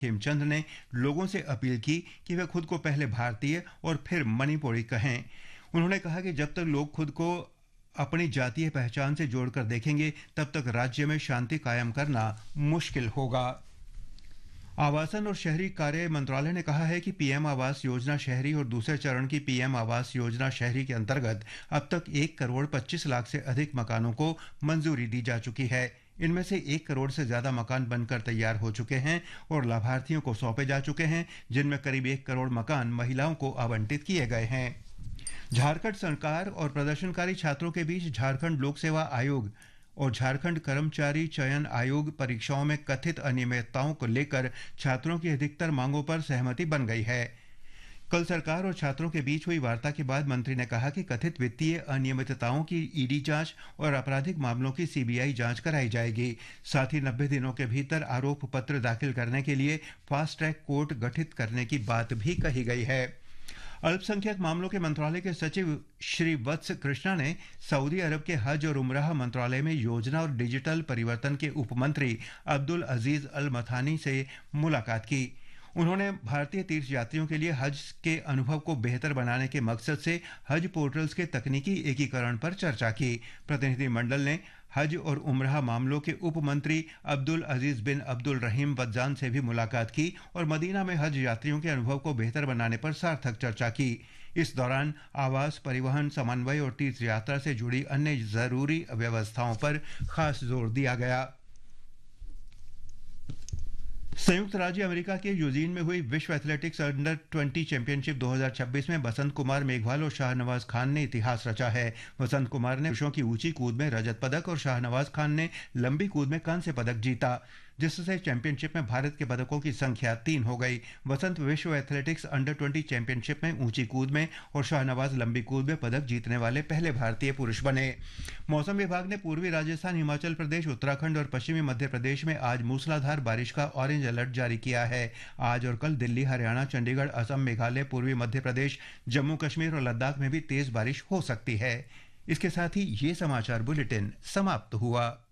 हेमचंद ने लोगों से अपील की कि वे खुद को पहले भारतीय और फिर मणिपुरी कहें। उन्होंने कहा कि जब तक लोग खुद को अपनी जातीय पहचान से जोड़कर देखेंगे, तब तक राज्य में शांति कायम करना मुश्किल होगा। आवासन और शहरी कार्य मंत्रालय ने कहा है कि पीएम आवास योजना शहरी और दूसरे चरण की पीएम आवास योजना शहरी के अंतर्गत अब तक 1,25,00,000 से अधिक मकानों को मंजूरी दी जा चुकी है। इनमें से 1 करोड़ से ज्यादा मकान बनकर तैयार हो चुके हैं और लाभार्थियों को सौंपे जा चुके हैं, जिनमें करीब 1 करोड़ मकान महिलाओं को आवंटित किए गए हैं। झारखंड सरकार और प्रदर्शनकारी छात्रों के बीच झारखंड लोक सेवा आयोग और झारखंड कर्मचारी चयन आयोग परीक्षाओं में कथित अनियमितताओं को लेकर छात्रों की अधिकतर मांगों पर सहमति बन गई है। कल सरकार और छात्रों के बीच हुई वार्ता के बाद मंत्री ने कहा कि कथित वित्तीय अनियमितताओं की ईडी जांच और आपराधिक मामलों की सीबीआई जांच कराई जाएगी। साथ ही 90 दिनों के भीतर आरोप पत्र दाखिल करने के लिए फास्ट ट्रैक कोर्ट गठित करने की बात भी कही गई है। अल्पसंख्यक मामलों के मंत्रालय के सचिव श्री वत्स कृष्णा ने सऊदी अरब के हज और उमराह मंत्रालय में योजना और डिजिटल परिवर्तन के उपमंत्री अब्दुल अजीज अल मथानी से मुलाकात की। उन्होंने भारतीय तीर्थ यात्रियों के लिए हज के अनुभव को बेहतर बनाने के मकसद से हज पोर्टल्स के तकनीकी एकीकरण पर चर्चा की। प्रतिनिधिमंडल ने हज और उमराह मामलों के उप मंत्री अब्दुल अजीज बिन अब्दुल रहीम वज्जान से भी मुलाकात की और मदीना में हज यात्रियों के अनुभव को बेहतर बनाने पर सार्थक चर्चा की। इस दौरान आवास, परिवहन, समन्वय और तीर्थ यात्रा से जुड़ी अन्य जरूरी व्यवस्थाओं पर खास जोर दिया गया। संयुक्त राज्य अमेरिका के यूजीन में हुई विश्व एथलेटिक्स अंडर 20 चैंपियनशिप 2026 में बसंत कुमार मेघवाल और शाहनवाज खान ने इतिहास रचा है। बसंत कुमार ने पुरुषों की ऊंची कूद में रजत पदक और शाहनवाज खान ने लंबी कूद में कांस्य पदक जीता, जिससे चैंपियनशिप में भारत के पदकों की संख्या 3 हो गई। बसंत विश्व एथलेटिक्स अंडर 20 चैंपियनशिप में ऊंची कूद में और शाहनवाज लंबी कूद में पदक जीतने वाले पहले भारतीय पुरुष बने। मौसम विभाग ने पूर्वी राजस्थान, हिमाचल प्रदेश, उत्तराखंड और पश्चिमी मध्य प्रदेश में आज मूसलाधार बारिश का ऑरेंज अलर्ट जारी किया है। आज और कल दिल्ली, हरियाणा, चंडीगढ़, असम, मेघालय, पूर्वी मध्य प्रदेश, जम्मू कश्मीर और लद्दाख में भी तेज बारिश हो सकती है। इसके साथ ही ये समाचार बुलेटिन समाप्त हुआ।